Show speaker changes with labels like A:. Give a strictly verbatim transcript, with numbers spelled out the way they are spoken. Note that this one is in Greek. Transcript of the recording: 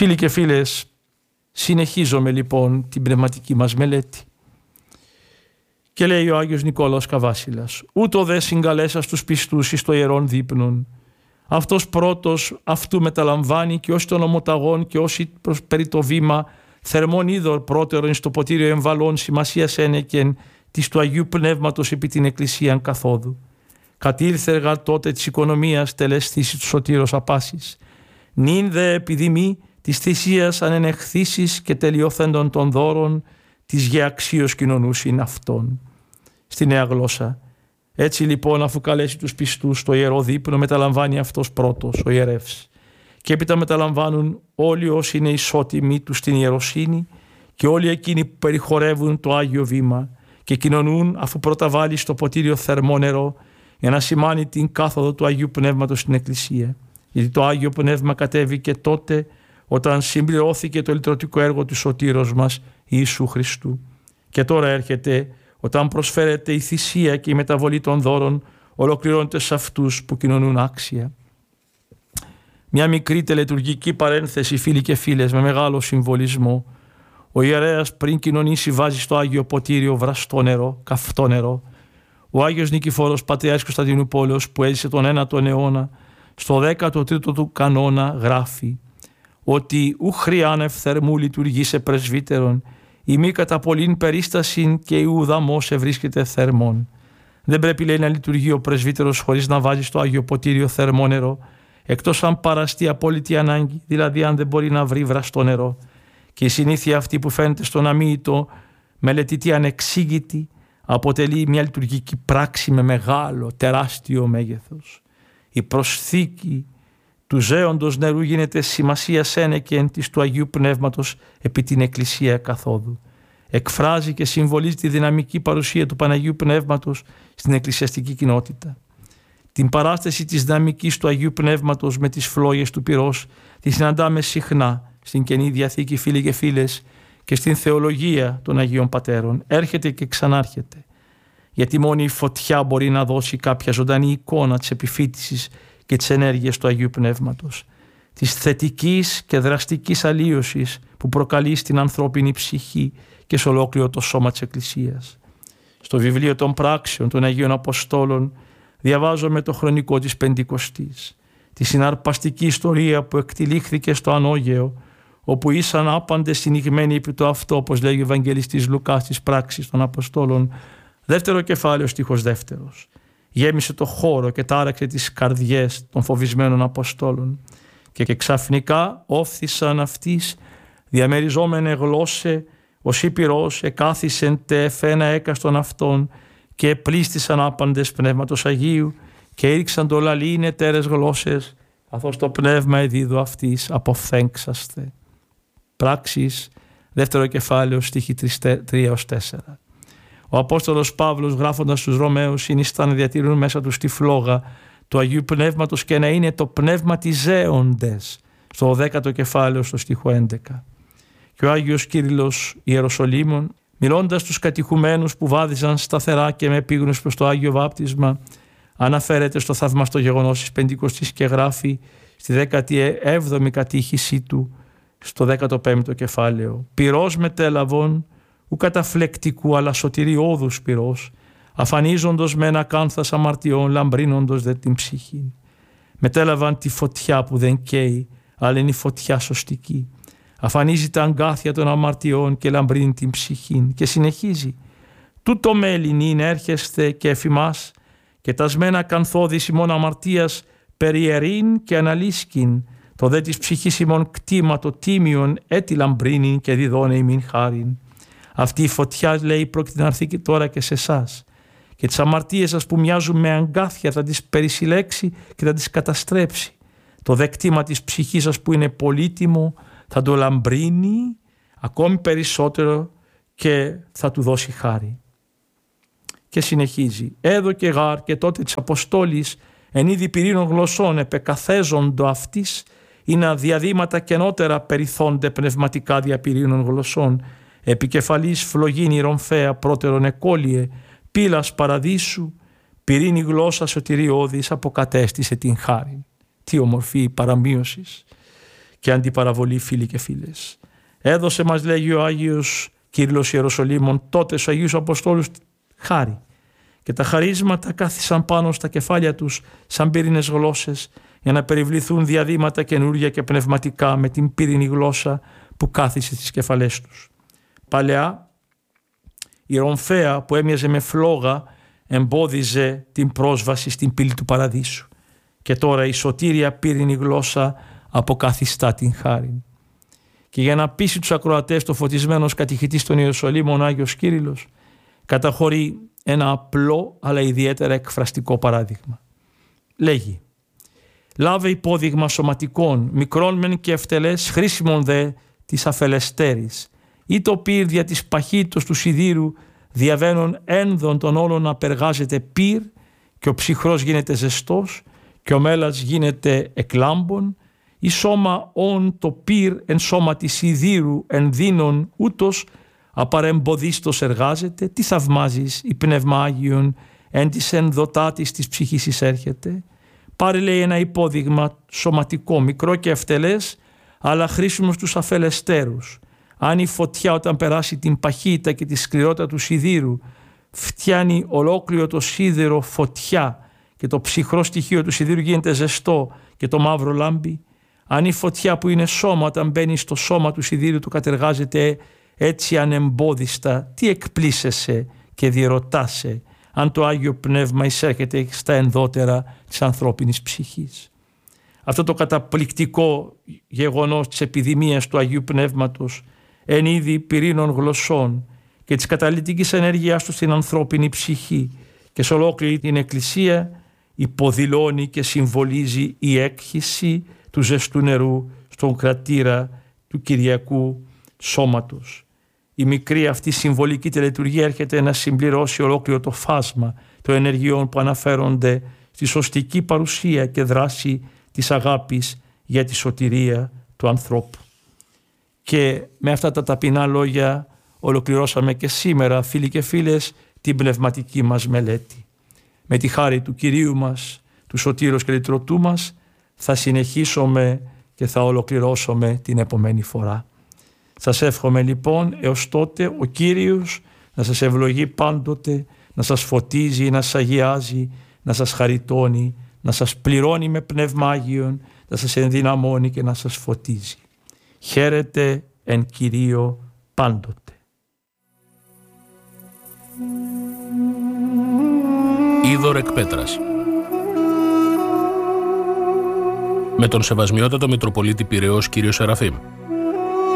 A: Φίλοι και φίλες, συνεχίζουμε λοιπόν την πνευματική μας μελέτη. Και λέει ο Άγιος Νικόλαος Καβάσιλας: «Ούτω δε συγκαλέσα στους πιστούς εις το ιερόν δείπνον. Αυτός πρώτος αυτού μεταλαμβάνει και όσοι των ομοταγών και όσοι προς περί το βήμα θερμόν είδωρ πρώτερον εις το ποτήριο εμβαλών σημασίας ένεκεν της του Αγίου Πνεύματος επί την Εκκλησίαν καθόδου. Κατήλθε εργά τότε της οικονομίας τελεσθήσει του σωτήρος απάσης. Νυν δε επιδημή της θυσίας ανενεχθήσεις και τελειώθεντων των δώρων της γεαξίως κοινωνούσιν αυτών». Στη νέα γλώσσα. Έτσι λοιπόν, αφού καλέσει τους πιστούς στο ιερό δείπνο, μεταλαμβάνει αυτός πρώτος, ο ιερεύς. Και έπειτα μεταλαμβάνουν όλοι όσοι είναι ισότιμοι του στην ιεροσύνη και όλοι εκείνοι που περιχωρεύουν το Άγιο Βήμα και κοινωνούν, αφού πρώτα βάλει στο ποτήριο θερμό νερό για να σημάνει την κάθοδο του Αγίου Πνεύματος στην Εκκλησία. Γιατί το Άγιο Πνεύμα κατέβηκε τότε όταν συμπληρώθηκε το λυτρωτικό έργο του σωτήρος μας Ιησού Χριστού. Και τώρα έρχεται όταν προσφέρεται η θυσία και η μεταβολή των δώρων, ολοκληρώνεται σε αυτούς που κοινωνούν άξια. Μια μικρή τελετουργική παρένθεση, φίλοι και φίλες, με μεγάλο συμβολισμό. Ο ιερέας πριν κοινωνήσει βάζει στο Άγιο Ποτήριο βραστό νερό, καυτό νερό. Ο Άγιος Νικηφόρος Πατριάρχης Κωνσταντινούπολεως, που έζησε τον ένατο αιώνα, στο δέκατο τρίτο του κανόνα γράφει ότι «ου χρειάν ευθερμού λειτουργεί σε πρεσβύτερον, η μη κατά πολλήν περίστασιν και η ουδαμός ευρίσκεται θερμόν». Δεν πρέπει, λέει, να λειτουργεί ο πρεσβύτερος χωρίς να βάζει στο Άγιο Ποτήριο θερμό νερό, εκτός αν παραστεί απόλυτη ανάγκη, δηλαδή αν δεν μπορεί να βρει βραστό νερό. Και η συνήθεια αυτή που φαίνεται στον αμοίητο μελετητή ανεξήγητη αποτελεί μια λειτουργική πράξη με μεγάλο, τεράστιο μέγεθος. Η προσθήκη του ζέοντος νερού γίνεται σημασία σένεκεν της του Αγίου Πνεύματος επί την Εκκλησία καθόδου. Εκφράζει και συμβολίζει τη δυναμική παρουσία του Παναγίου Πνεύματος στην εκκλησιαστική κοινότητα. Την παράσταση της δυναμικής του Αγίου Πνεύματος με τις φλόγες του πυρός τη συναντάμε συχνά στην Καινή Διαθήκη, φίλοι και φίλες, και στην θεολογία των Αγίων Πατέρων. Έρχεται και ξανάρχεται. Γιατί μόνο η φωτιά μπορεί να δώσει κάποια ζωντανή εικόνα της επιφύτησης και της ενέργειας του Αγίου Πνεύματος, της θετικής και δραστικής αλλίωσης που προκαλεί στην ανθρώπινη ψυχή και σε ολόκληρο το σώμα της Εκκλησίας. Στο βιβλίο των πράξεων των Αγίων Αποστόλων διαβάζουμε το χρονικό της Πεντηκοστής, τη συναρπαστική ιστορία που εκτυλίχθηκε στο Ανώγεο, όπου ήσαν άπαντες συνηγμένοι επί το αυτό, όπως λέγει ο Ευαγγελιστής Λουκάς στις πράξεις των Αποστόλων, δεύτερο κεφάλαιο, στίχος δεύτερος. Γέμισε το χώρο και τάραξε τις καρδιές των φοβισμένων Αποστόλων και, και ξαφνικά όφθησαν αυτοίς διαμεριζόμενε γλώσσε ως ήπειρος εκάθισεν τε εφένα έκαστον αυτών και επλήστησαν άπαντες Πνεύματος Αγίου και έριξαν το λαλήν τέρες γλώσσες καθώς το πνεύμα εδίδου αυτής αποφθέγξαστε. Πράξεις, δεύτερο κεφάλαιο, στίχοι τρία έως τέσσερα. Ο Απόστολος Παύλος, γράφοντας στους Ρωμαίους, συνιστά να διατηρούν μέσα τους τη φλόγα του Αγίου Πνεύματος και να είναι το πνεύμα της ζέοντες, στο δέκατο κεφάλαιο, στο στίχο έντεκα. Και ο Άγιος Κύριλλος Ιεροσολύμων, μιλώντας στους κατηχουμένους που βάδιζαν σταθερά και με επίγνωση προς το Άγιο Βάπτισμα, αναφέρεται στο θαυμαστό γεγονός της Πεντηκοστής και γράφει στη δέκατη έβδομη κατήχησή του, στο δέκατο πέμπτο κεφάλαιο: «Πυρός μετέλαβον, ου καταφλεκτικού αλλά σωτηριώδους πυρός, αφανίζοντος με ένα κάνθας αμαρτιών, λαμπρύνοντος δε την ψυχή. Μετέλαβαν τη φωτιά που δεν καίει, αλλά είναι η φωτιά σωστική. Αφανίζει τα αγκάθια των αμαρτιών και λαμπρύνει την ψυχή». Και συνεχίζει: «Τούτο μέλιν είναι έρχεστε και εφημάς, και τασμένα κανθόδης ημών αμαρτίας περιερήν και αναλύσκην, το δε της ψυχής ημών κτήμα το τίμιον έτι λαμπρύνην και διδώνε ημίν χάριν». Αυτή η φωτιά, λέει, πρόκειται να έρθει και τώρα και σε εσάς. Και τις αμαρτίες σας που μοιάζουν με αγκάθια θα τις περισυλλέξει και θα τις καταστρέψει. Το δε κτήμα της ψυχής σας που είναι πολύτιμο θα το λαμπρύνει ακόμη περισσότερο και θα του δώσει χάρη. Και συνεχίζει: «Έδω και γάρ και τότε της Αποστόλης εν είδη πυρήνων γλωσσών επεκαθέζοντο αυτής, ή να διαδήματα καινότερα περιθώνται πνευματικά διαπυρήνων γλωσσών, επικεφαλής φλογίνη ρομφαία πρώτερον εκόλυε, πύλας παραδείσου, πυρήνη γλώσσα σωτηριώδης αποκατέστησε την χάρη». Τι ομορφή παραμείωσης. και αντιπαραβολή, φίλοι και φίλες. Έδωσε, μας λέγει ο Άγιος Κύριλλος Ιεροσολύμων, τότε στους Αγίους Αποστόλους χάρη, και τα χαρίσματα κάθισαν πάνω στα κεφάλια τους σαν πύρινες γλώσσες, για να περιβληθούν διαδήματα καινούργια και πνευματικά με την πύρινη γλώσσα που κάθισε στις κεφαλές τους. Παλαιά η ρομφαία που έμοιαζε με φλόγα εμπόδιζε την πρόσβαση στην πύλη του παραδείσου, και τώρα η σωτήρια πύρινη γλώσσα αποκαθιστά την χάρη. Και για να πείσει τους ακροατές, το φωτισμένος κατηχητής των Ιεροσολύμων Άγιος Κύριλλος καταχωρεί ένα απλό αλλά ιδιαίτερα εκφραστικό παράδειγμα. Λέγει: «Λάβε υπόδειγμα σωματικών, μικρών μεν και ευτελές, χρήσιμον δε της αφελεστέρης, ή το πυρ δια της παχύτητος του σιδήρου διαβαίνουν ένδον των όλων να περγάζεται πυρ, και ο ψυχρός γίνεται ζεστός και ο μέλας γίνεται εκλάμπων, ή σώμα όν το πυρ εν σώμα της σιδήρου εν δίνον ούτως απαρεμποδίστος εργάζεται, τι θαυμάζεις η πνεύμα Άγιον εν της ενδοτάτης της ψυχής εισέρχεται». Πάρε, λέει, ένα υπόδειγμα σωματικό, μικρό και ευτελές, αλλά χρήσιμο στους αφελεστέρους. Αν η φωτιά όταν περάσει την παχύτητα και τη σκληρότητα του σιδήρου φτιάνει ολόκληρο το σίδερο φωτιά και το ψυχρό στοιχείο του σιδήρου γίνεται ζεστό και το μαύρο λάμπει, αν η φωτιά που είναι σώμα όταν μπαίνει στο σώμα του σιδήρου του κατεργάζεται έτσι ανεμπόδιστα, τι εκπλήσεσαι και διερωτάσαι αν το Άγιο Πνεύμα εισέρχεται στα ενδότερα της ανθρώπινης ψυχής. Αυτό το καταπληκτικό γεγονός της επιδημίας του Αγίου Πνεύματος εν είδη πυρήνων γλωσσών και της καταλυτικής ενέργειάς του στην ανθρώπινη ψυχή και σε ολόκληρη την Εκκλησία υποδηλώνει και συμβολίζει η έκχυση του ζεστού νερού στον κρατήρα του Κυριακού σώματος. Η μικρή αυτή συμβολική τελετουργία έρχεται να συμπληρώσει ολόκληρο το φάσμα των ενεργειών που αναφέρονται στη σωστική παρουσία και δράση της αγάπης για τη σωτηρία του ανθρώπου. Και με αυτά τα ταπεινά λόγια ολοκληρώσαμε και σήμερα, φίλοι και φίλες, την πνευματική μας μελέτη. Με τη χάρη του Κυρίου μας, του Σωτήρος και Λυτρωτού μας, θα συνεχίσουμε και θα ολοκληρώσουμε την επομένη φορά. Σας εύχομαι λοιπόν έως τότε ο Κύριος να σας ευλογεί πάντοτε, να σας φωτίζει, να σας αγιάζει, να σας χαριτώνει, να σας πληρώνει με Πνεύμα Άγιον, να σας ενδυναμώνει και να σας φωτίζει. Χαίρετε εν Κυρίω πάντοτε.
B: Είδωρ εκ Πέτρας. Με τον Σεβασμιότατο Μητροπολίτη Πειραιώς κύριο Σεραφείμ.